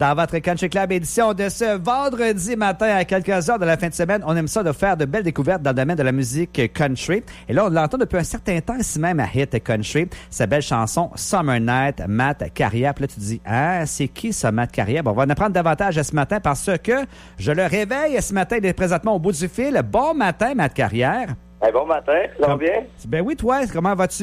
Dans votre Country Club édition de ce vendredi matin à quelques heures de la fin de semaine, on aime ça de faire de belles découvertes dans le domaine de la musique country. Et là, on l'entend depuis un certain temps ici même à Hit Country. Sa belle chanson Summer Night, Matt Carrière. Puis là, tu te dis, c'est qui ça, Matt Carrière? Bon, on va en apprendre davantage ce matin parce que je le réveille ce matin, il est présentement au bout du fil. Bon matin, Matt Carrière. Bon matin, ça va bien? Ben oui, toi, comment vas-tu?